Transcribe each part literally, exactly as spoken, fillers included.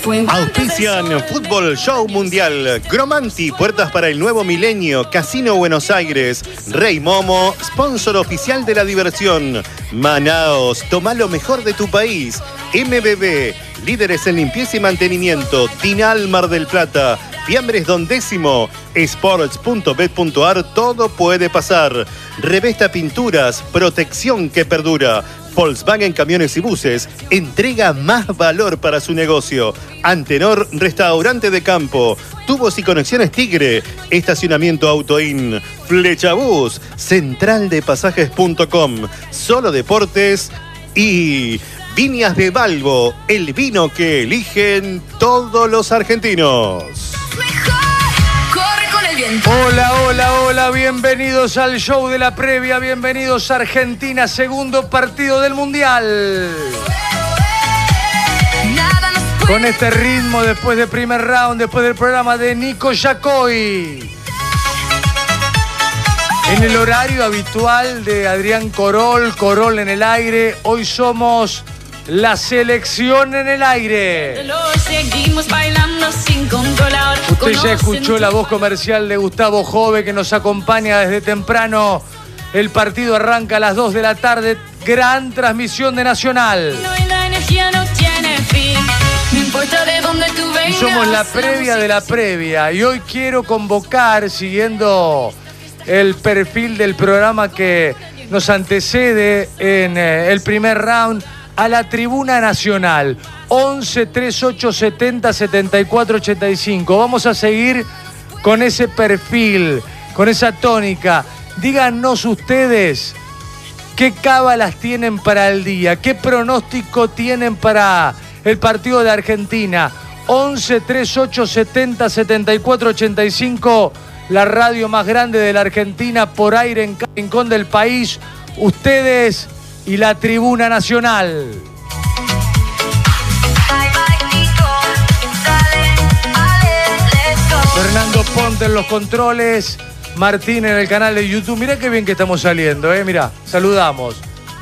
Auspician Fútbol Show Mundial, Gromanti, puertas para el nuevo milenio, Casino Buenos Aires, Rey Momo, sponsor oficial de la diversión, Manaos, toma lo mejor de tu país, M B B, líderes en limpieza y mantenimiento, Tinal Mar del Plata, Fiambres Don Décimo, sports punto bet punto ar, todo puede pasar. Revesta Pinturas, protección que perdura. Volkswagen Camiones y Buses, entrega más valor para su negocio. Antenor, restaurante de campo. Tubos y conexiones Tigre, estacionamiento Autoin. Flechabús, central de pasajes punto com. Solo Deportes y Viñas de Balbo, el vino que eligen todos los argentinos. Hola, hola, hola, bienvenidos al show de la previa, bienvenidos a Argentina, segundo partido del Mundial. Con este ritmo después del primer round, después del programa de Nico Yacoy. En el horario habitual de Adrián Corol, Corol en el aire, hoy somos la selección en el aire. Usted ya escuchó la voz comercial de Gustavo Jove, que nos acompaña desde temprano. El partido arranca a las dos de la tarde. Gran transmisión de Nacional. Y somos la previa de la previa. Y hoy quiero convocar, siguiendo el perfil del programa que nos antecede en el primer round, a la Tribuna Nacional, once, treinta y ocho, setenta, setenta y cuatro, ochenta y cinco. Vamos a seguir con ese perfil, con esa tónica. Díganos ustedes qué cábalas tienen para el día, qué pronóstico tienen para el partido de Argentina. once, treinta y ocho, setenta, setenta y cuatro, ochenta y cinco, la radio más grande de la Argentina, por aire en cada rincón del país. Ustedes y la Tribuna Nacional. Fernando Ponte en los controles, Martín en el canal de YouTube. Mirá qué bien que estamos saliendo, eh. Mirá, saludamos.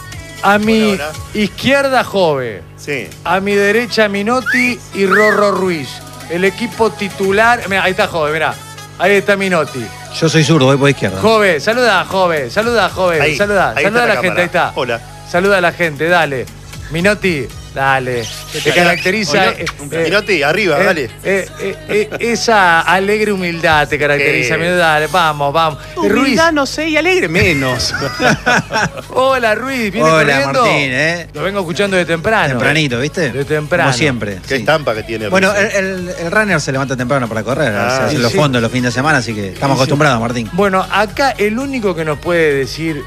A mi hola, hola. Izquierda, Jove. Sí. A mi derecha, Minotti y Rorro Ruiz. El equipo titular. Mirá, ahí está Jove, mirá. Ahí está Minotti. Yo soy zurdo, voy por izquierda. Jove, saluda, Jove, saluda, Jove, ahí, saluda, ahí saluda a la, la gente, ahí está. Hola. Saluda a la gente, dale. Minotti, dale. Te caracteriza... Eh, eh, Minotti, arriba, eh, dale. Eh, eh, eh, esa alegre humildad te caracteriza, eh. Minotti, dale, vamos, vamos. Humildad Ruiz. No sé, y alegre menos. Hola, Ruiz, ¿viene Hola, corriendo? Martín, ¿eh? Lo vengo escuchando de temprano. Tempranito, ¿viste? De temprano. Como siempre. Qué sí. estampa que tiene. Bueno, el, el, el runner se levanta temprano para correr, ah, se hacen sí, los sí. fondos los fines de semana, así que estamos sí, acostumbrados, sí. Martín. Bueno, acá el único que nos puede decir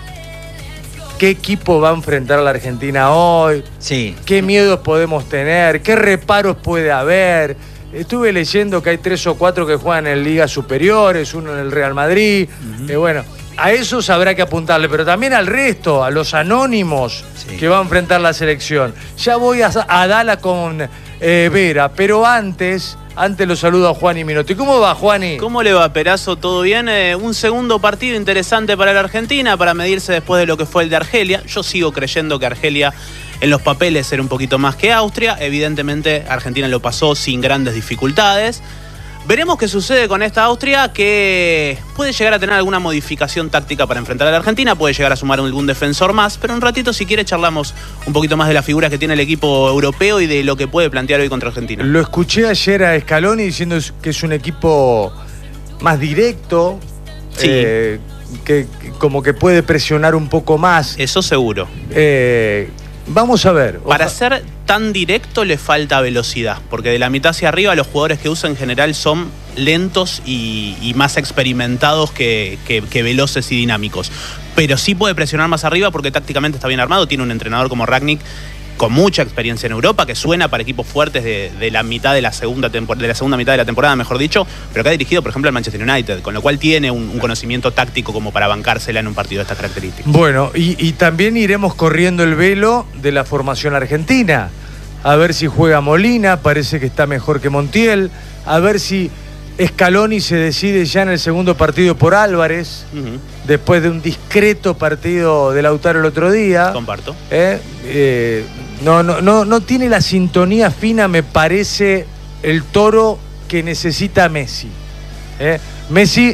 qué equipo va a enfrentar a la Argentina hoy, sí. qué miedos podemos tener, qué reparos puede haber. Estuve leyendo que hay tres o cuatro que juegan en ligas superiores, uno en el Real Madrid. Uh-huh. eh, bueno, a esos habrá que apuntarle, pero también al resto, a los anónimos sí. que va a enfrentar la selección. Ya voy a, a Dala con eh, Vera, pero antes... Antes lo saludo a Juani Minotti. ¿Cómo va, Juani? ¿Cómo le va, Perazo? ¿Todo bien? Eh, un segundo partido interesante para la Argentina, para medirse después de lo que fue el de Argelia. Yo sigo creyendo que Argelia en los papeles era un poquito más que Austria. Evidentemente, Argentina lo pasó sin grandes dificultades. Veremos qué sucede con esta Austria, que puede llegar a tener alguna modificación táctica para enfrentar a la Argentina, puede llegar a sumar algún defensor más, pero un ratito, si quiere, charlamos un poquito más de las figuras que tiene el equipo europeo y de lo que puede plantear hoy contra Argentina. Lo escuché ayer a Scaloni diciendo que es un equipo más directo, sí. eh, que, que como que puede presionar un poco más. Eso seguro. Eh, vamos a ver. Para ser tan directo le falta velocidad, porque de la mitad hacia arriba los jugadores que usa en general son lentos y, y más experimentados que, que, que veloces y dinámicos. Pero sí puede presionar más arriba porque tácticamente está bien armado, tiene un entrenador como Rangnick con mucha experiencia en Europa, que suena para equipos fuertes de, de la mitad de la segunda tempor- de la segunda mitad de la temporada, mejor dicho, pero que ha dirigido, por ejemplo, al Manchester United, con lo cual tiene un, un conocimiento táctico como para bancársela en un partido de estas características. Bueno, y, y también iremos corriendo el velo de la formación argentina. A ver si juega Molina, parece que está mejor que Montiel. A ver si Scaloni se decide ya en el segundo partido por Álvarez, uh-huh. después de un discreto partido de Lautaro el otro día. Comparto. ¿Eh? Eh, no, no, no, no tiene la sintonía fina, me parece, el Toro que necesita Messi. ¿eh? Messi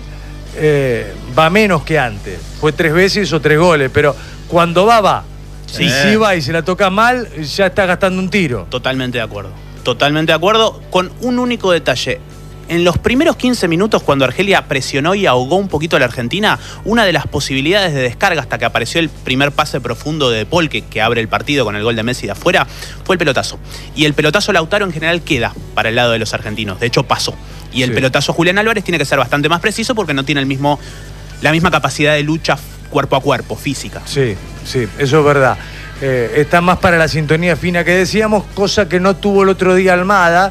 eh, va menos que antes. Fue tres veces o tres goles, pero cuando va, va. Sí. Y si va y se la toca mal, ya está gastando un tiro. Totalmente de acuerdo. Totalmente de acuerdo, con un único detalle. En los primeros quince minutos, cuando Argelia presionó y ahogó un poquito a la Argentina, una de las posibilidades de descarga hasta que apareció el primer pase profundo de De Paul, que, que abre el partido con el gol de Messi de afuera, fue el pelotazo. Y el pelotazo Lautaro en general queda para el lado de los argentinos. De hecho, pasó. Y el sí. pelotazo Julián Álvarez tiene que ser bastante más preciso porque no tiene el mismo, la misma capacidad de lucha cuerpo a cuerpo, física. Sí, sí, eso es verdad. Eh, está más para la sintonía fina que decíamos, cosa que no tuvo el otro día Almada.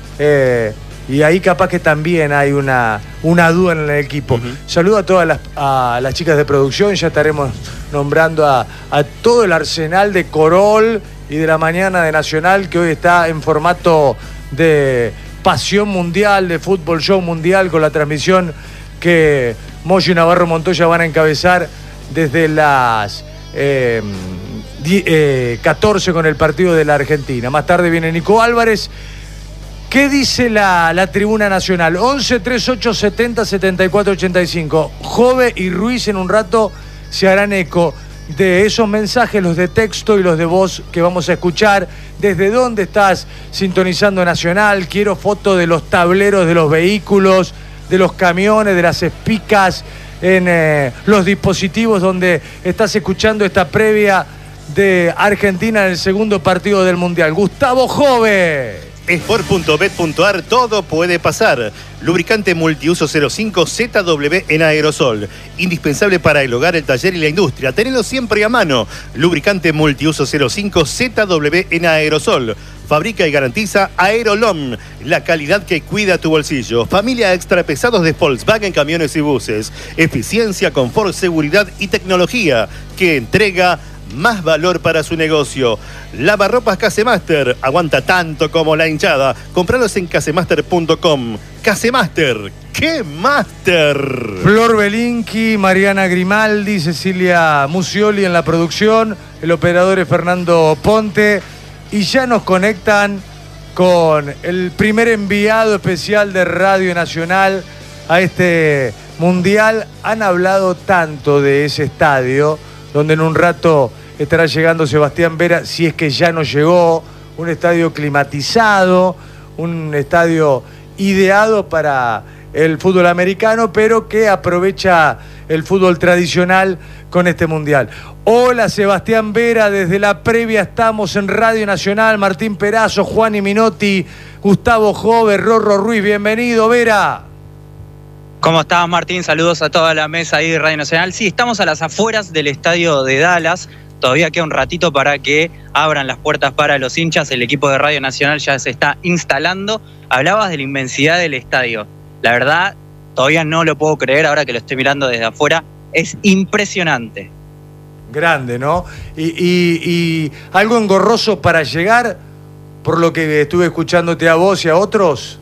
Eh, Y ahí capaz que también hay una, una duda en el equipo. Uh-huh. Saludo a todas las, a las chicas de producción. Ya estaremos nombrando a, a todo el arsenal de Corol y de la mañana de Nacional, que hoy está en formato de pasión mundial, de fútbol show mundial, con la transmisión que Moyo y Navarro Montoya van a encabezar desde las eh, die, eh, catorce con el partido de la Argentina. Más tarde viene Nico Álvarez. ¿Qué dice la, la tribuna nacional? once, treinta y ocho, setenta, setenta y cuatro, ochenta y cinco. Jove y Ruiz en un rato se harán eco de esos mensajes, los de texto y los de voz que vamos a escuchar. ¿Desde dónde estás sintonizando Nacional? Quiero fotos de los tableros de los vehículos, de los camiones, de las espicas, en eh, los dispositivos donde estás escuchando esta previa de Argentina en el segundo partido del Mundial. Gustavo Jove. Sport punto bet punto ar, todo puede pasar. Lubricante multiuso cero cinco Z W en aerosol. Indispensable para el hogar, el taller y la industria. Tenelo siempre a mano. Lubricante multiuso cero cinco Z W en aerosol. Fabrica y garantiza Aerolom, la calidad que cuida tu bolsillo. Familia extra pesados de Volkswagen Camiones y Buses. Eficiencia, confort, seguridad y tecnología que entrega más valor para su negocio. Lavarropas Casemaster, aguanta tanto como la hinchada. Compralos en casemaster punto com. Casemaster, ¡qué máster! Flor Belinqui, Mariana Grimaldi, Cecilia Musioli en la producción. El operador es Fernando Ponte. Y ya nos conectan con el primer enviado especial de Radio Nacional a este Mundial. Han hablado tanto de ese estadio, donde en un rato estará llegando Sebastián Vera, si es que ya no llegó. Un estadio climatizado, un estadio ideado para el fútbol americano, pero que aprovecha el fútbol tradicional con este Mundial. Hola Sebastián Vera, desde la previa estamos en Radio Nacional. Martín Perazo, Juan Minotti, Gustavo Jove, Rorro Ruiz, bienvenido Vera. ¿Cómo estás, Martín? Saludos a toda la mesa ahí de Radio Nacional. Sí, estamos a las afueras del estadio de Dallas. Todavía queda un ratito para que abran las puertas para los hinchas. El equipo de Radio Nacional ya se está instalando. Hablabas de la inmensidad del estadio. La verdad, todavía no lo puedo creer ahora que lo estoy mirando desde afuera. Es impresionante. Grande, ¿no? Y, y, y algo engorroso para llegar, por lo que estuve escuchándote a vos y a otros.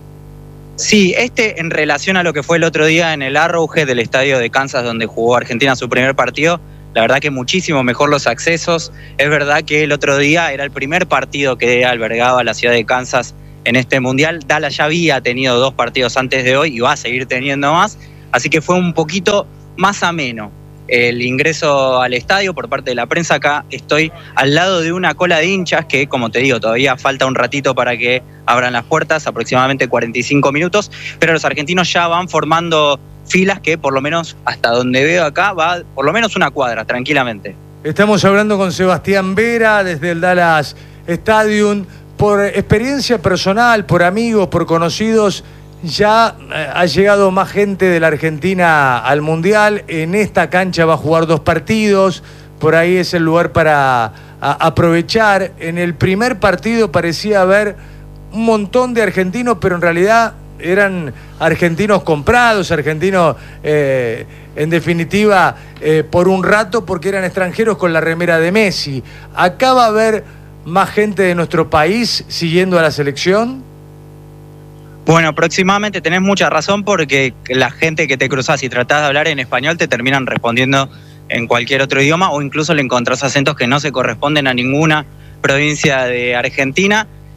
Sí, este en relación a lo que fue el otro día en el Arrowhead del estadio de Kansas donde jugó Argentina su primer partido, la verdad que muchísimo mejor los accesos. Es verdad que el otro día era el primer partido que albergaba la ciudad de Kansas en este Mundial. Dallas ya había tenido dos partidos antes de hoy y va a seguir teniendo más, así que fue un poquito más ameno el ingreso al estadio por parte de la prensa. Acá estoy al lado de una cola de hinchas que, como te digo, todavía falta un ratito para que abran las puertas, aproximadamente cuarenta y cinco minutos, pero los argentinos ya van formando filas que por lo menos hasta donde veo acá va por lo menos una cuadra, tranquilamente. Estamos hablando con Sebastián Vera desde el Dallas Stadium. Por experiencia personal, por amigos, por conocidos, ya ha llegado más gente de la Argentina al Mundial. En esta cancha va a jugar dos partidos. Por ahí es el lugar para a, aprovechar. En el primer partido parecía haber un montón de argentinos, pero en realidad eran argentinos comprados, argentinos eh, en definitiva eh, por un rato porque eran extranjeros con la remera de Messi. ¿Acá va a haber más gente de nuestro país siguiendo a la selección? Bueno, aproximadamente tenés mucha razón porque la gente que te cruzás y tratás de hablar en español te terminan respondiendo en cualquier otro idioma o incluso le encontrás acentos que no se corresponden a ninguna provincia de Argentina.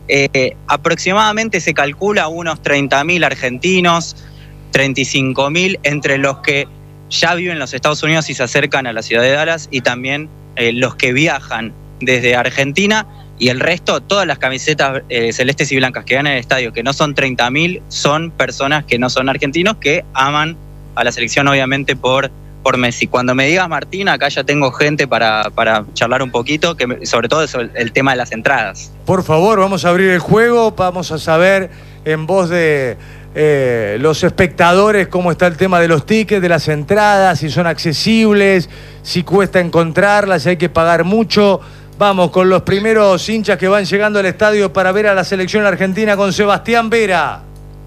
Eh, aproximadamente se calcula unos treinta mil argentinos, treinta y cinco mil entre los que ya viven en los Estados Unidos y se acercan a la ciudad de Dallas, y también eh, los que viajan desde Argentina, y el resto, todas las camisetas eh, celestes y blancas que van en el estadio, que no son treinta mil, son personas que no son argentinos, que aman a la selección obviamente por, por Messi. Cuando me digas, Martín, acá ya tengo gente para, para charlar un poquito, que me, sobre todo sobre el tema de las entradas. Por favor, vamos a abrir el juego, vamos a saber en voz de eh, los espectadores cómo está el tema de los tickets, de las entradas, si son accesibles, si cuesta encontrarlas, si hay que pagar mucho. Vamos con los primeros hinchas que van llegando al estadio para ver a la selección argentina con Sebastián Vera.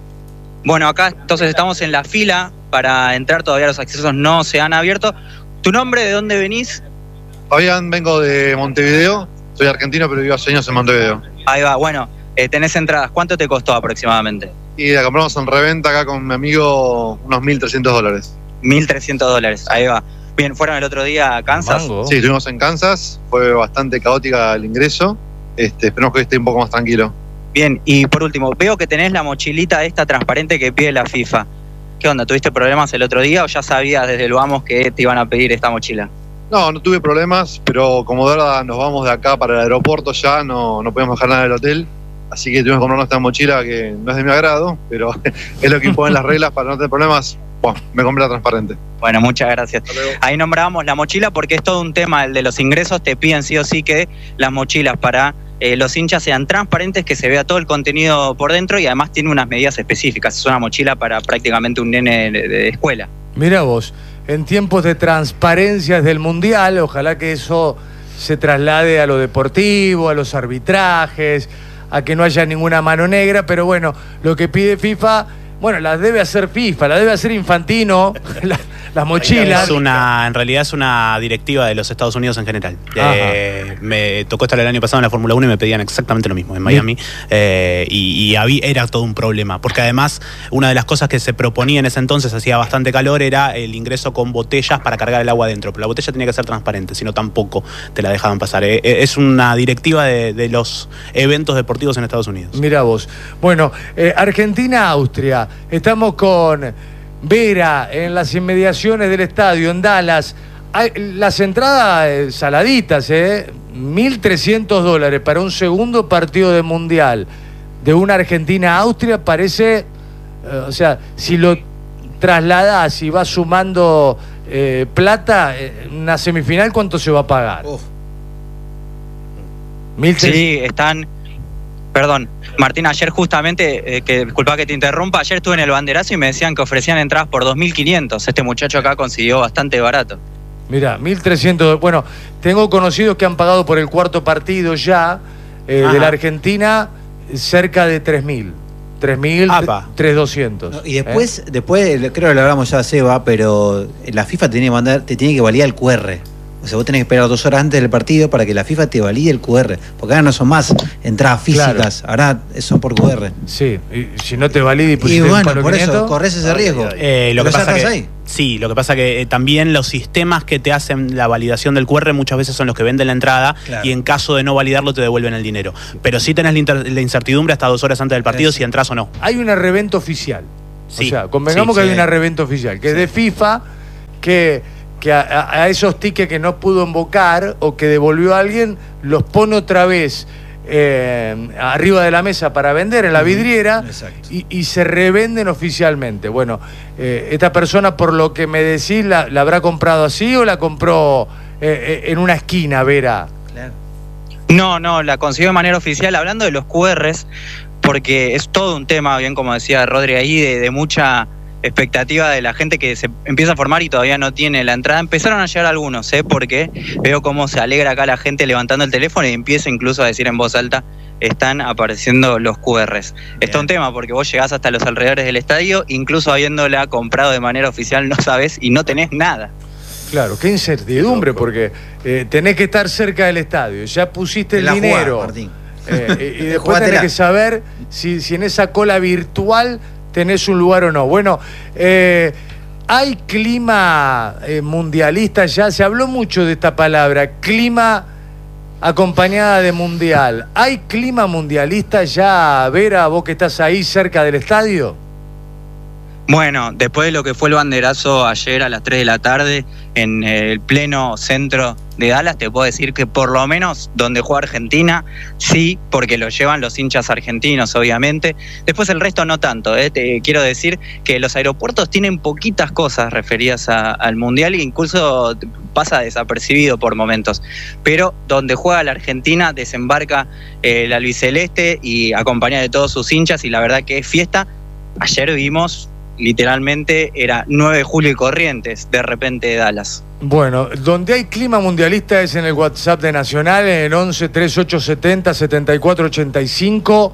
Bueno, acá entonces estamos en la fila para entrar, todavía los accesos no se han abierto. ¿Tu nombre, de dónde venís? Fabián, vengo de Montevideo, soy argentino pero vivo hace años en Montevideo. Ahí va, bueno, eh, tenés entradas, ¿cuánto te costó aproximadamente? Y la compramos en reventa acá con mi amigo, unos mil trescientos dólares. mil trescientos dólares, ahí va. Bien, ¿fueron el otro día a Kansas? Mango. Sí, estuvimos en Kansas, fue bastante caótica el ingreso, este, esperemos que esté un poco más tranquilo. Bien, y por último, veo que tenés la mochilita esta transparente que pide la FIFA. ¿Qué onda? ¿Tuviste problemas el otro día o ya sabías desde el vamos que te iban a pedir esta mochila? No, no tuve problemas, pero como de verdad nos vamos de acá para el aeropuerto ya, no, no podemos bajar nada del hotel, así que tuvimos que comprarnos esta mochila que no es de mi agrado, pero es lo que imponen las reglas para no tener problemas. Bueno, me compré la transparente. Bueno, muchas gracias. Ahí nombrábamos la mochila porque es todo un tema, el de los ingresos. Te piden sí o sí que las mochilas para eh, los hinchas sean transparentes, que se vea todo el contenido por dentro, y además tiene unas medidas específicas. Es una mochila para prácticamente un nene de, de escuela. Mira vos, en tiempos de transparencia desde el Mundial, ojalá que eso se traslade a lo deportivo, a los arbitrajes, a que no haya ninguna mano negra, pero bueno, lo que pide FIFA... Bueno, la debe hacer FIFA, la debe hacer Infantino, la, las mochilas. Es una, en realidad es una directiva de los Estados Unidos en general. Eh, me tocó estar el año pasado en la Fórmula uno y me pedían exactamente lo mismo en Miami. Eh, y y había, era todo un problema, porque además una de las cosas que se proponía en ese entonces, hacía bastante calor, era el ingreso con botellas para cargar el agua adentro. Pero la botella tenía que ser transparente, si no tampoco te la dejaban pasar. Eh, es una directiva de, de los eventos deportivos en Estados Unidos. Mira vos. Bueno, eh, Argentina-Austria. Estamos con Vera en las inmediaciones del estadio, en Dallas. Hay, las entradas eh, saladitas, ¿eh? mil trescientos dólares para un segundo partido de Mundial de una Argentina-Austria parece... Eh, o sea, si lo trasladás y vas sumando eh, plata, eh, una semifinal, ¿cuánto se va a pagar? Uf. Sí, están... Perdón, Martín, ayer justamente, eh, que disculpa que te interrumpa, ayer estuve en el banderazo y me decían que ofrecían entradas por dos mil quinientos. Este muchacho acá consiguió bastante barato. Mira, mil trescientos. Bueno, tengo conocidos que han pagado por el cuarto partido ya eh, de la Argentina cerca de tres mil. tres mil, tres mil doscientos. No, y después, ¿eh? después, creo que lo hablamos ya, Seba, pero la FIFA te tiene que, mandar, te tiene que validar el cu erre. O sea, vos tenés que esperar dos horas antes del partido para que la FIFA te valide el cu erre. Porque ahora no son más entradas físicas, claro. Ahora son por cu erre. Sí, y si no te valida y pusiste y bueno, un por quinientos, eso corres ese riesgo. Eh, lo que pasa que, ahí. Sí, lo que pasa que eh, también los sistemas que te hacen la validación del cu erre muchas veces son los que venden la entrada, claro. Y en caso de no validarlo te devuelven el dinero. Pero sí tenés la, inter la incertidumbre hasta dos horas antes del partido, sí. Si entras o no. Hay una reventa oficial. Sí. O sea, convengamos sí, que sí. hay una reventa oficial, que sí. Es de FIFA, que... que a, a esos tickets que no pudo invocar o que devolvió a alguien, los pone otra vez eh, arriba de la mesa para vender en la vidriera y, y se revenden oficialmente. Bueno, eh, esta persona, por lo que me decís, ¿la, la habrá comprado así o la compró eh, en una esquina, Vera? Claro. No, no, la consiguió de manera oficial, hablando de los cu erres, porque es todo un tema, bien como decía Rodri ahí, de, de mucha... expectativa de la gente que se empieza a formar y todavía no tiene la entrada. Empezaron a llegar algunos, ¿eh? Porque veo cómo se alegra acá la gente levantando el teléfono y empieza incluso a decir en voz alta, están apareciendo los cu erres. Está un tema porque vos llegás hasta los alrededores del estadio, incluso habiéndola comprado de manera oficial no sabés y no tenés nada. Claro, qué incertidumbre, porque eh, tenés que estar cerca del estadio, ya pusiste el la dinero, jugada, Martín. Eh, y después tenés que saber si, si en esa cola virtual tenés un lugar o no. Bueno, eh, hay clima eh, mundialista ya, se habló mucho de esta palabra, clima acompañada de mundial. ¿Hay clima mundialista ya, Vera, vos que estás ahí cerca del estadio? Bueno, después de lo que fue el banderazo ayer a las tres de la tarde en el pleno centro de Dallas, te puedo decir que por lo menos donde juega Argentina, sí, porque lo llevan los hinchas argentinos, obviamente. Después el resto no tanto, ¿eh? Te quiero decir que los aeropuertos tienen poquitas cosas referidas a, al Mundial e incluso pasa desapercibido por momentos. Pero donde juega la Argentina desembarca eh, el albiceleste y acompaña de todos sus hinchas y la verdad que es fiesta. Ayer vimos... literalmente era nueve de julio y Corrientes, de repente de Dallas. Bueno, donde hay clima mundialista es en el WhatsApp de Nacional, en el once treinta y ocho setenta setenta y cuatro ochenta y cinco.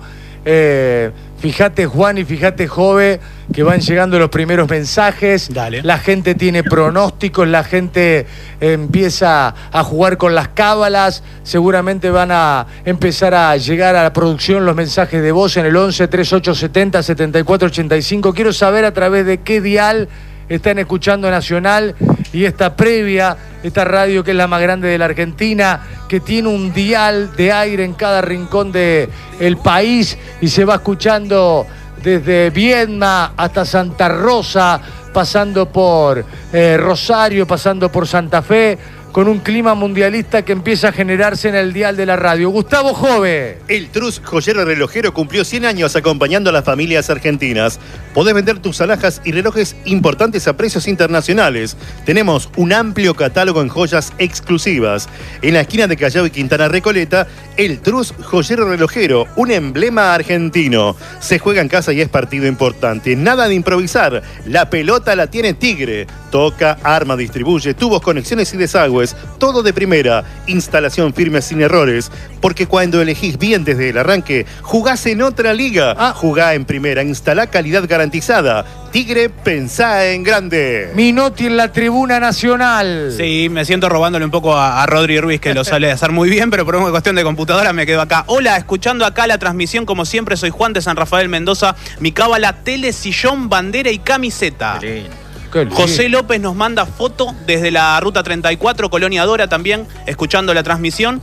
Eh, fíjate, Juan, y fíjate, Jove, que van llegando los primeros mensajes. Dale. La gente tiene pronósticos, la gente empieza a jugar con las cábalas. Seguramente van a empezar a llegar a la producción los mensajes de voz en el once treinta y ocho setenta setenta y cuatro ochenta y cinco. Quiero saber a través de qué dial están escuchando Nacional y esta previa, esta radio que es la más grande de la Argentina, que tiene un dial de aire en cada rincón del país y se va escuchando desde Viedma hasta Santa Rosa, pasando por eh, Rosario, pasando por Santa Fe, con un clima mundialista que empieza a generarse en el dial de la radio. Gustavo Jove. El Trus Joyero Relojero cumplió cien años acompañando a las familias argentinas. Podés vender tus alhajas y relojes importantes a precios internacionales. Tenemos un amplio catálogo en joyas exclusivas. En la esquina de Callao y Quintana Recoleta, el Trus Joyero Relojero, un emblema argentino. Se juega en casa y es partido importante. Nada de improvisar. La pelota la tiene Tigre. Toca, arma, distribuye, tubos, conexiones y desagües. Todo de primera, instalación firme sin errores, porque cuando elegís bien desde el arranque, jugás en otra liga. Ah. Jugá en primera, instalá calidad garantizada. Tigre, pensá en grande. Minotti en la tribuna nacional. Sí, me siento robándole un poco a, a Rodri Ruiz, que lo sale de hacer muy bien, pero por una cuestión de computadora me quedo acá. Hola, escuchando acá la transmisión, como siempre, soy Juan de San Rafael Mendoza. Mi cábala, tele, sillón, bandera y camiseta. Sí. José López nos manda foto desde la Ruta treinta y cuatro, Colonia Dora también, escuchando la transmisión.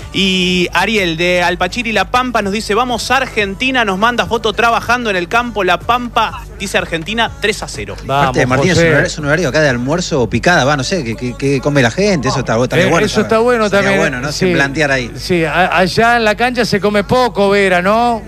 Y Ariel de Alpachiri La Pampa nos dice, vamos Argentina, nos manda foto trabajando en el campo La Pampa, dice Argentina tres a cero. Vamos, Martín, es un horario acá de almuerzo o picada, va, no sé, que, que, que come la gente, eso está, está eh, bueno. Eso está bueno Sería también. bueno, ¿no? Sí, Sin plantear ahí. Sí, a, allá en la cancha se come poco, Vera, ¿no?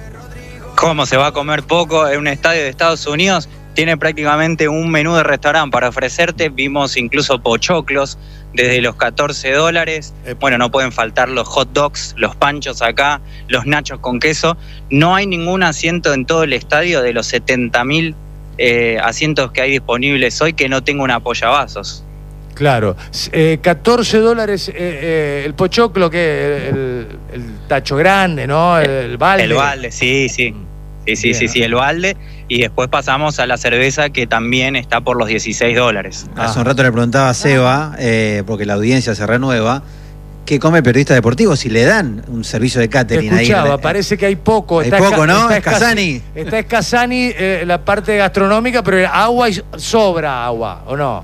¿Cómo se va a comer poco en un estadio de Estados Unidos? Tiene prácticamente un menú de restaurante para ofrecerte. Vimos incluso pochoclos desde los catorce dólares. Bueno, no pueden faltar los hot dogs, los panchos acá, los nachos con queso. No hay ningún asiento en todo el estadio de los setenta mil eh, asientos que hay disponibles hoy que no tenga un apoyavasos. Claro. Eh, catorce dólares eh, eh, el pochoclo, que el, el tacho grande, ¿no? El, el balde. El balde, sí, sí. Sí, sí, sí, sí, el balde. Y después pasamos a la cerveza, que también está por los dieciséis dólares. Hace un rato le preguntaba a Seba, eh, porque la audiencia se renueva, ¿qué come el periodista deportivo si le dan un servicio de catering? Te escuchaba, ahí, parece que hay poco. Hay está poco, esca, ¿no? Está Escasani. Está Escasani, eh, la parte gastronómica, pero el agua y sobra agua, ¿o no?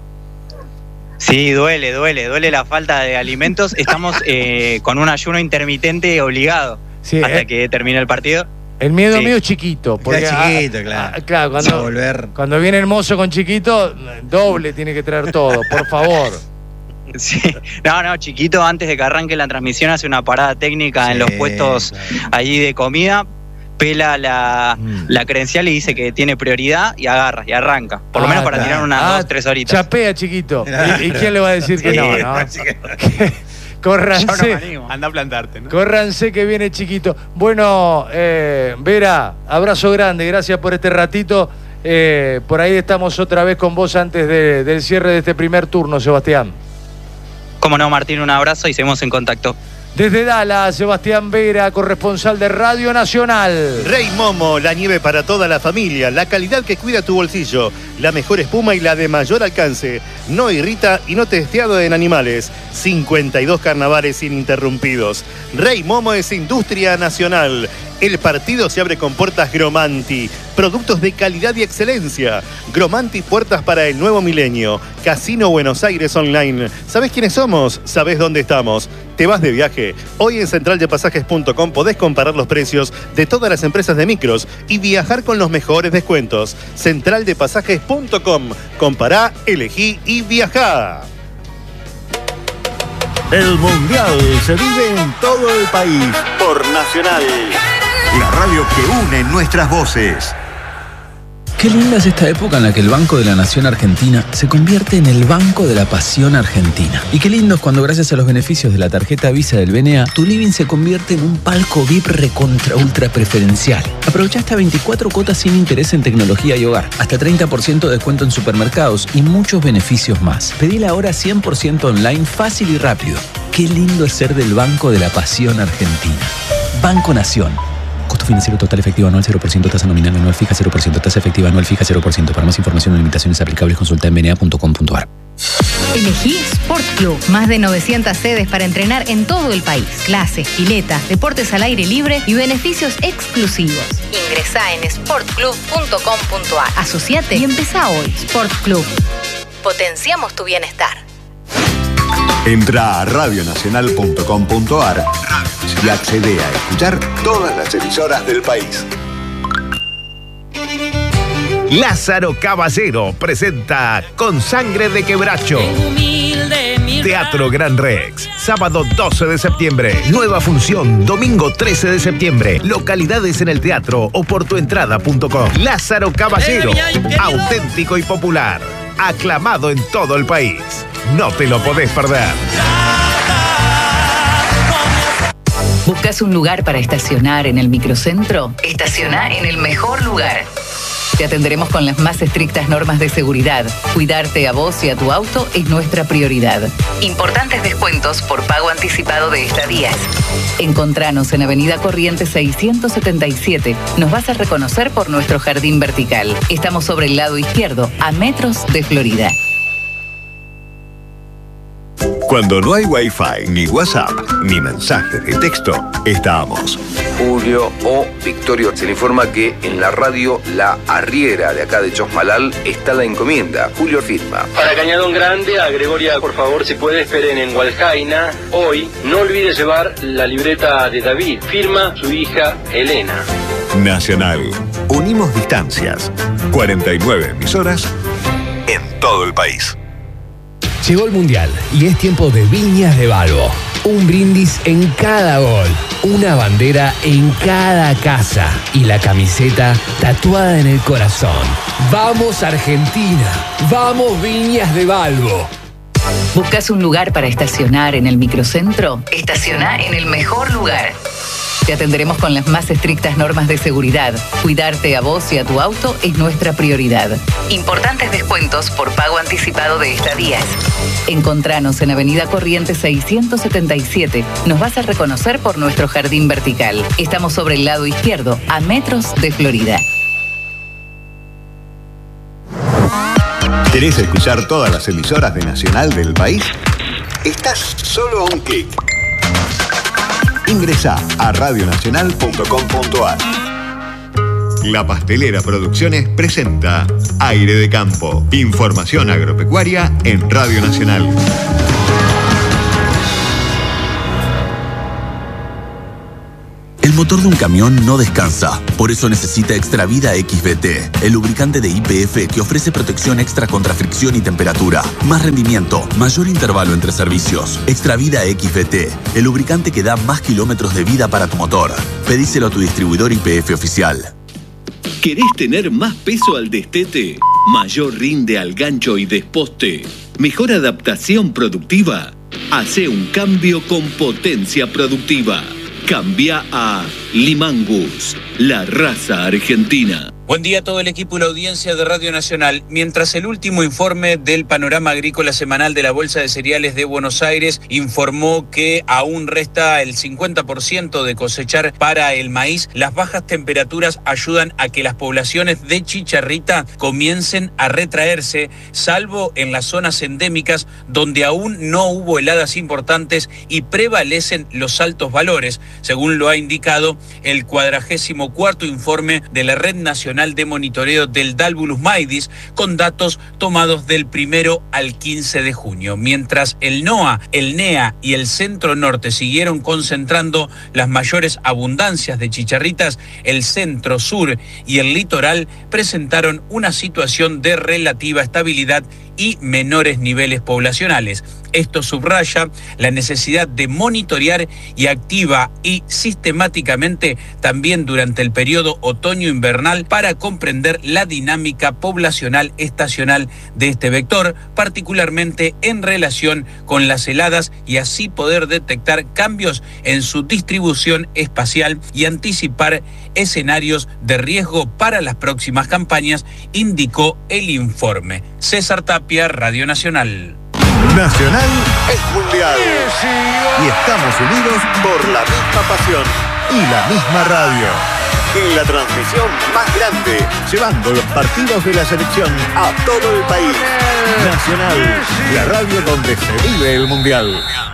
Sí, duele, duele, duele la falta de alimentos. Estamos eh, con un ayuno intermitente obligado sí, hasta eh. que termine el partido. El miedo sí. mío es chiquito. Porque, Está chiquito, ah, claro. Ah, claro, cuando, volver. cuando viene el mozo con chiquito, doble tiene que traer todo, por favor. Sí. No, no, chiquito antes de que arranque la transmisión hace una parada técnica sí, en los puestos claro. allí de comida, pela la, mm. la credencial y dice que tiene prioridad y agarra, y arranca. Por lo ah, menos para claro. tirar unas ah, dos, tres horitas. Chapea, chiquito. ¿Y, ¿Y quién le va a decir sí, que no, no? Córranse, no anda a plantarte, ¿no? Córranse que viene chiquito. Bueno, eh, Vera, abrazo grande, gracias por este ratito. Eh, por ahí estamos otra vez con vos antes de, del cierre de este primer turno, Sebastián. Cómo no, Martín, un abrazo y seguimos en contacto. Desde Dallas, Sebastián Vera, corresponsal de Radio Nacional. Rey Momo, la nieve para toda la familia, la calidad que cuida tu bolsillo, la mejor espuma y la de mayor alcance. No irrita y no testeado en animales. cincuenta y dos carnavales ininterrumpidos. Rey Momo es industria nacional. El partido se abre con puertas Gromanti. Productos de calidad y excelencia. Gromanti, puertas para el nuevo milenio. Casino Buenos Aires Online. ¿Sabés quiénes somos? ¿Sabés dónde estamos? te vas de viaje. Hoy en central de pasajes punto com podés comparar los precios de todas las empresas de micros y viajar con los mejores descuentos. central de pasajes punto com. Compará, elegí y viajá. El Mundial se vive en todo el país por Nacional, la radio que une nuestras voces. Qué linda es esta época en la que el Banco de la Nación Argentina se convierte en el Banco de la Pasión Argentina. Y qué lindo es cuando, gracias a los beneficios de la tarjeta Visa del B N A, tu living se convierte en un palco V I P recontra ultra preferencial. Aprovecha hasta veinticuatro cuotas sin interés en tecnología y hogar, hasta treinta por ciento de descuento en supermercados y muchos beneficios más. Pedila ahora cien por ciento online, fácil y rápido. Qué lindo es ser del Banco de la Pasión Argentina. Banco Nación. Costo financiero total efectivo anual cero por ciento, tasa nominal anual fija cero por ciento, tasa efectiva anual fija cero por ciento. Para más información o limitaciones aplicables consulta en b n a punto com punto a r. Elegí Sport Club. Más de novecientas sedes para entrenar en todo el país. Clases, piletas, deportes al aire libre y beneficios exclusivos. Ingresá en sport club punto com punto a r. Asociate y empezá hoy. Sport Club. Potenciamos tu bienestar. Entra a radio nacional punto com punto a r y accede a escuchar todas las emisoras del país. Lázaro Caballero presenta Con Sangre de Quebracho. Teatro Gran Rex, sábado doce de septiembre. Nueva función, domingo trece de septiembre. Localidades en el teatro o por tu entrada punto com. Lázaro Caballero, auténtico y popular. Aclamado en todo el país. No te lo podés perder. ¿Buscas un lugar para estacionar en el microcentro? Estaciona en el mejor lugar. Te atenderemos con las más estrictas normas de seguridad. Cuidarte a vos y a tu auto es nuestra prioridad. Importantes descuentos por pago anticipado de estadías. Encontranos en Avenida Corrientes seiscientos setenta y siete. Nos vas a reconocer por nuestro jardín vertical. Estamos sobre el lado izquierdo, a metros de Florida. Cuando no hay Wi-Fi, ni WhatsApp, ni mensajes de texto, estamos. Julio o Victorio, se le informa que en la radio La Arriera de acá de Chosmalal está la encomienda. Julio firma. Para Cañadón Grande, a Gregoria, por favor, si puede, esperen en Hualjaina. Hoy, no olvide llevar la libreta de David. Firma su hija Elena. Nacional. Unimos distancias. cuarenta y nueve emisoras en todo el país. Llegó el Mundial y es tiempo de Viñas de Balbo. Un brindis en cada gol, una bandera en cada casa y la camiseta tatuada en el corazón. ¡Vamos Argentina! ¡Vamos Viñas de Balbo! ¿Buscas un lugar para estacionar en el microcentro? Estaciona en el mejor lugar. Te atenderemos con las más estrictas normas de seguridad. Cuidarte a vos y a tu auto es nuestra prioridad. Importantes descuentos por pago anticipado de estadías. Encontranos en Avenida Corrientes seiscientos setenta y siete. Nos vas a reconocer por nuestro jardín vertical. Estamos sobre el lado izquierdo, a metros de Florida. ¿Querés escuchar todas las emisoras de Nacional del país? Estás solo a un clic. Ingresá a radio nacional punto com punto a r. La Pastelera Producciones presenta Aire de Campo. Información agropecuaria en Radio Nacional. El motor de un camión no descansa, por eso necesita Extravida X B T, el lubricante de Y P F que ofrece protección extra contra fricción y temperatura, más rendimiento, mayor intervalo entre servicios. Extravida X B T, el lubricante que da más kilómetros de vida para tu motor. Pedíselo a tu distribuidor Y P F oficial. ¿Querés tener más peso al destete? ¿Mayor rinde al gancho y desposte? ¿Mejor adaptación productiva? Hace un cambio con potencia productiva. Cambia a Limangus, la raza argentina. Buen día a todo el equipo y la audiencia de Radio Nacional. Mientras el último informe del panorama agrícola semanal de la Bolsa de Cereales de Buenos Aires informó que aún resta el cincuenta por ciento de cosechar para el maíz, las bajas temperaturas ayudan a que las poblaciones de chicharrita comiencen a retraerse, salvo en las zonas endémicas donde aún no hubo heladas importantes y prevalecen los altos valores, según lo ha indicado el cuadragésimo cuarto informe de la Red Nacional Nacional de Monitoreo del Dálvulus Maidis, con datos tomados del primero al quince de junio. Mientras el NOA, el NEA y el Centro Norte siguieron concentrando las mayores abundancias de chicharritas, el Centro Sur y el Litoral presentaron una situación de relativa estabilidad y menores niveles poblacionales. Esto subraya la necesidad de monitorear y activa y sistemáticamente también durante el periodo otoño-invernal para comprender la dinámica poblacional estacional de este vector, particularmente en relación con las heladas, y así poder detectar cambios en su distribución espacial y anticipar escenarios de riesgo para las próximas campañas, indicó el informe. César Tapia, Radio Nacional. Nacional es mundial. Y estamos unidos por la misma pasión y la misma radio. En la transmisión más grande, llevando los partidos de la selección a todo el país. Nacional, la radio donde se vive el mundial.